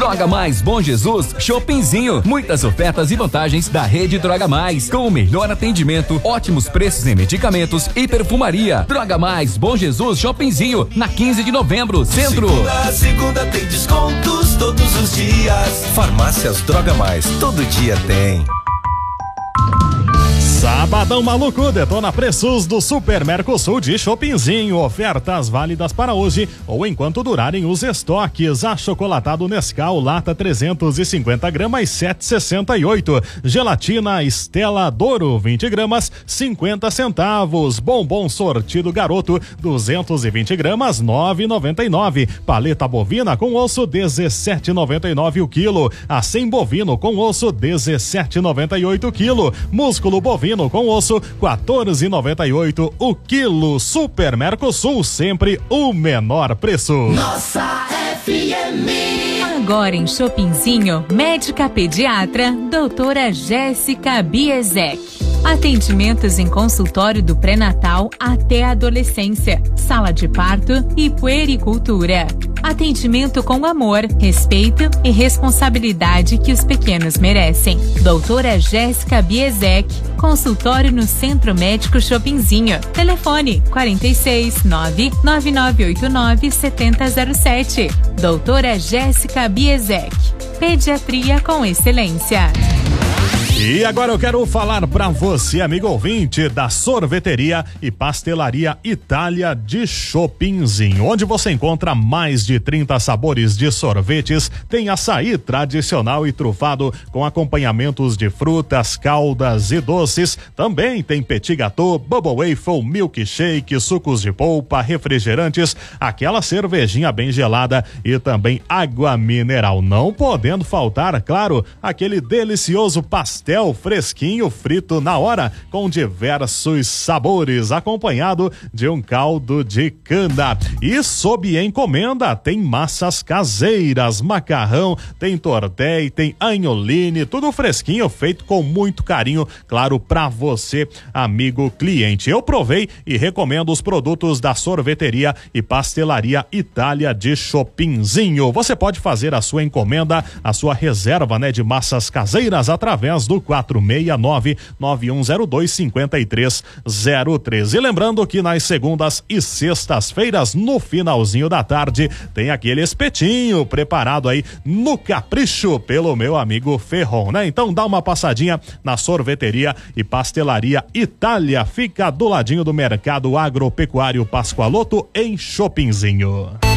Droga Mais Bom Jesus Shoppingzinho. Muitas ofertas e vantagens da rede Droga Mais, com o melhor atendimento, ótimos preços em medicamentos e perfumaria. Droga Mais Bom Jesus Shoppingzinho, na 15 de novembro, Centro. Segunda tem descontos todos os dias. Farmácias Droga Mais, todo dia tem. Sabadão maluco, detona preços do Super Mercosul de Shoppingzinho. Ofertas válidas para hoje ou enquanto durarem os estoques. Achocolatado Nescau, lata 350 gramas, 7,68. Gelatina Estela Douro, 20 gramas, 50 centavos. Bombom sortido Garoto, 220 gramas, 9,99. Paleta bovina com osso, 17,99 o quilo. Acém bovino com osso, 17,98 o quilo. Músculo bovino com osso, 14,98 o quilo. Super Mercosul, sempre o menor preço. Nossa FM. Agora em Shoppingzinho, médica pediatra, doutora Jéssica Biezek. Atendimentos em consultório do pré-natal até a adolescência, sala de parto e puericultura. Atendimento com amor, respeito e responsabilidade que os pequenos merecem. Doutora Jéssica Biezek, consultório no Centro Médico Shoppingzinho. Telefone 46-99989-7007. Doutora Jéssica Biezek, pediatria com excelência. E agora eu quero falar para você, amigo ouvinte, da Sorveteria e Pastelaria Itália de Shoppingzinho, onde você encontra mais de 30 sabores de sorvetes. Tem açaí tradicional e trufado com acompanhamentos de frutas, caldas e doces. Também tem petit gâteau, bubble waffle, milkshake, sucos de polpa, refrigerantes, aquela cervejinha bem gelada e também água mineral. Não podendo faltar, claro, aquele delicioso pastel fresquinho frito na hora com diversos sabores, acompanhado de um caldo de cana. E sob encomenda tem massas caseiras, macarrão, tem tortei, tem agnoline, tudo fresquinho, feito com muito carinho, claro, pra você, amigo cliente. Eu provei e recomendo os produtos da Sorveteria e Pastelaria Itália de Shoppingzinho. Você pode fazer a sua encomenda, a sua reserva, de massas caseiras através do 469-9102-5303. E lembrando que nas segundas e sextas-feiras, no finalzinho da tarde, tem aquele espetinho preparado aí no capricho pelo meu amigo Ferron, Então dá uma passadinha na Sorveteria e Pastelaria Itália, fica do ladinho do Mercado Agropecuário Pascoaloto, em Shoppingzinho.